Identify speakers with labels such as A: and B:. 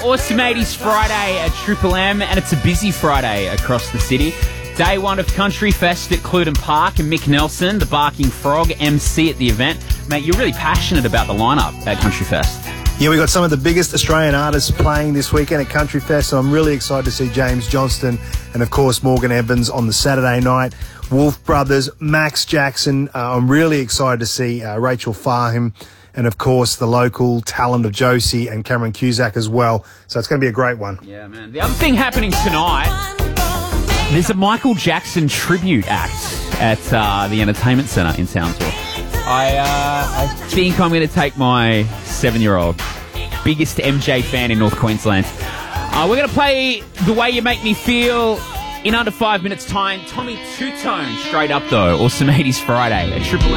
A: Awesome 80s Friday at Triple M, and it's a busy Friday across the city. Day one of Country Fest at Cluden Park, and Mick Nelson, the Barking Frog, MC at the event. Mate, you're really passionate about the lineup at Country Fest.
B: Yeah, we got some of the biggest Australian artists playing this weekend at Country Fest, and I'm really excited to see James Johnston and, of course, Morgan Evans on the Saturday night. Wolf Brothers, Max Jackson. I'm really excited to see Rachel Farham, and, of course, the local talent of Josie and Cameron Cusack as well. So it's going to be a great one.
A: Yeah, man. The other thing happening tonight, there's a Michael Jackson tribute act at the Entertainment Centre in Townsville. I think I'm going to take my 7-year-old, biggest MJ fan in North Queensland. We're going to play The Way You Make Me Feel in under 5 minutes' time. Tommy Two-Tone straight up, though. Awesome 80s Friday at Triple M.